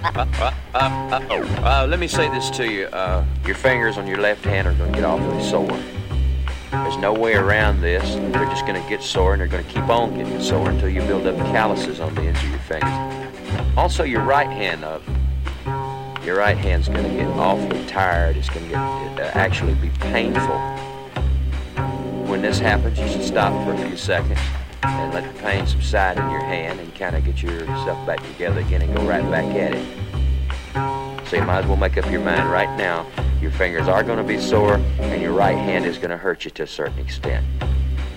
Let me say this to you. Your fingers on your left hand are going to get awfully sore. There's no way around this. They're just going to get sore, and they're going to keep on getting sore until you build up calluses on the ends of your fingers. Also, your right hand's going to get awfully tired. It's going to actually be painful. When this happens, you should stop for a few seconds and let the pain subside in your hand and kind of get yourself back together again and go right back at it. So you might as well make up your mind right now. Your fingers are going to be sore, and your right hand is going to hurt you to a certain extent.